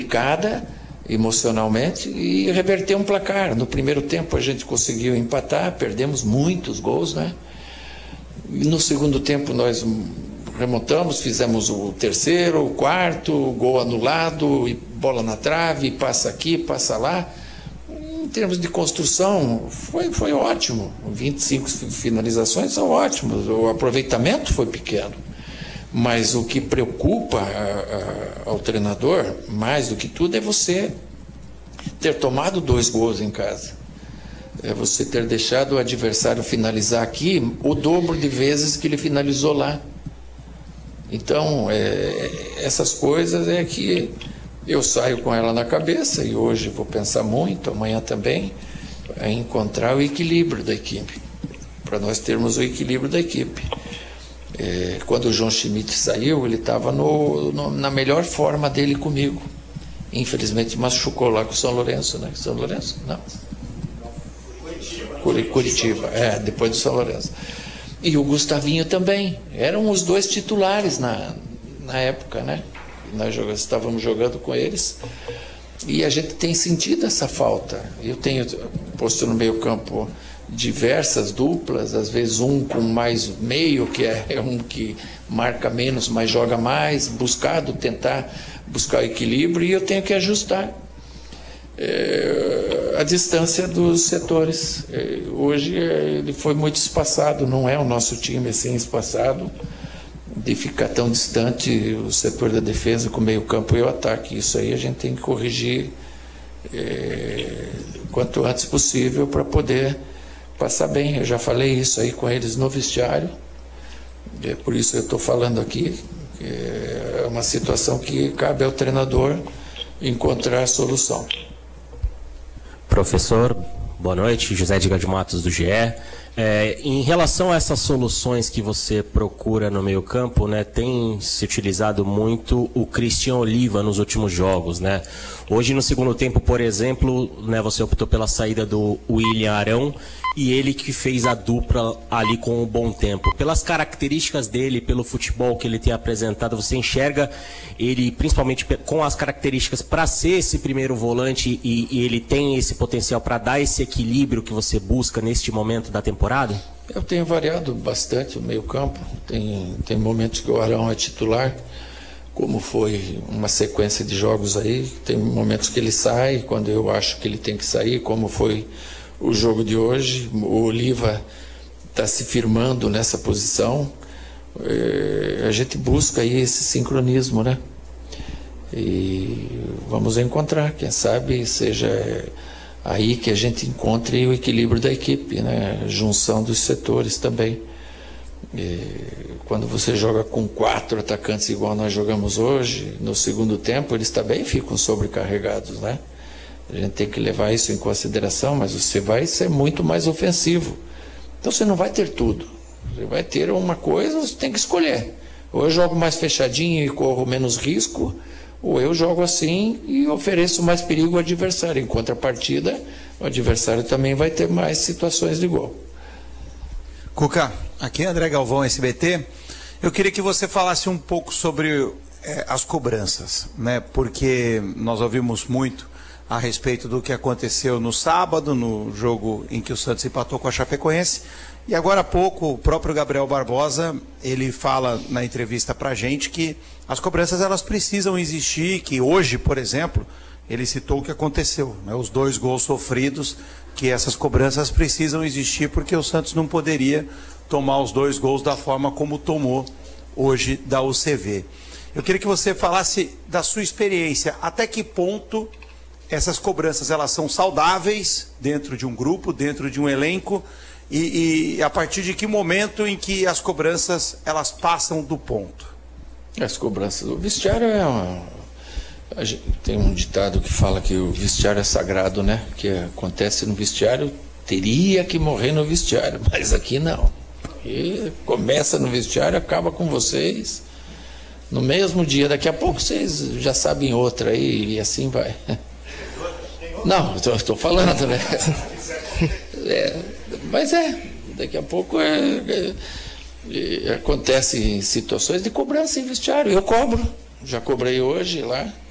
complicada emocionalmente e reverter um placar. No primeiro tempo a gente conseguiu empatar, perdemos muitos gols, né? E no segundo tempo nós remontamos, fizemos o terceiro, o quarto, gol anulado, e bola na trave, passa aqui, passa lá. Em termos de construção, foi ótimo. 25 finalizações são ótimos, o aproveitamento foi pequeno. Mas o que preocupa ao treinador, mais do que tudo, é você ter tomado 2 gols em casa. É você ter deixado o adversário finalizar aqui o dobro de vezes que ele finalizou lá. Então, essas coisas é que eu saio com ela na cabeça, e hoje vou pensar muito, amanhã também, é encontrar o equilíbrio da equipe, para nós termos o equilíbrio da equipe. Quando o João Schmidt saiu, ele estava na melhor forma dele comigo. Infelizmente machucou lá com o São Lourenço, né? São Lourenço? Não. Curitiba, depois do São Lourenço. E o Gustavinho também. Eram os 2 titulares na época, né? Nós estávamos jogando com eles. E a gente tem sentido essa falta. Eu tenho posto no meio campo diversas duplas, às vezes um com mais meio, que é um que marca menos, mas joga mais, tentar buscar o equilíbrio, e eu tenho que ajustar a distância dos setores. Hoje ele foi muito espaçado, não é o nosso time assim espaçado, de ficar tão distante o setor da defesa com o meio campo e o ataque. Isso aí a gente tem que corrigir quanto antes possível para poder passar bem. Eu já falei isso aí com eles no vestiário, por isso eu estou falando aqui. É uma situação que cabe ao treinador encontrar a solução. Professor, boa noite. José Edgar de Matos, do GE. Em relação a essas soluções que você procura no meio campo, né, tem se utilizado muito o Cristian Oliva nos últimos jogos, né? Hoje no segundo tempo, por exemplo, né, você optou pela saída do William Arão, e ele que fez a dupla ali com o Bom Tempo. Pelas características dele, pelo futebol que ele tem apresentado, você enxerga ele, principalmente com as características para ser esse primeiro volante, e ele tem esse potencial para dar esse equilíbrio que você busca neste momento da temporada? Eu tenho variado bastante o meio campo. Tem momentos que o Arão é titular, como foi uma sequência de jogos aí. Tem momentos que ele sai quando eu acho que ele tem que sair, como foi o jogo de hoje. O Oliva está se firmando nessa posição. A gente busca aí esse sincronismo, né? E vamos encontrar, quem sabe seja aí que a gente encontre o equilíbrio da equipe, né? A junção dos setores também. Quando você joga com 4 atacantes igual nós jogamos hoje, no segundo tempo eles também ficam sobrecarregados, né? A gente tem que levar isso em consideração, mas você vai ser muito mais ofensivo. Então você não vai ter tudo. Você vai ter uma coisa, você tem que escolher. Ou eu jogo mais fechadinho e corro menos risco, ou eu jogo assim e ofereço mais perigo ao adversário. Em contrapartida, o adversário também vai ter mais situações de gol. Cuca, aqui é André Galvão, SBT. Eu queria que você falasse um pouco sobre as cobranças, né? Porque nós ouvimos muito a respeito do que aconteceu no sábado, no jogo em que o Santos empatou com a Chapecoense. E agora há pouco, o próprio Gabriel Barbosa, ele fala na entrevista pra gente que as cobranças elas precisam existir, que hoje, por exemplo, ele citou o que aconteceu, né? Os 2 gols sofridos, que essas cobranças precisam existir porque o Santos não poderia tomar os 2 gols da forma como tomou hoje da UCV. Eu queria que você falasse da sua experiência, até que ponto essas cobranças elas são saudáveis dentro de um grupo, dentro de um elenco, e a partir de que momento em que as cobranças elas passam do ponto? As cobranças, o vestiário tem um ditado que fala que o vestiário é sagrado, né? Que acontece no vestiário, teria que morrer no vestiário, mas aqui não. E começa no vestiário, acaba com vocês no mesmo dia. Daqui a pouco vocês já sabem outra aí, e assim vai. Não, estou falando, né? Mas daqui a pouco acontecem situações de cobrança em vestiário. Eu cobro, já cobrei hoje lá.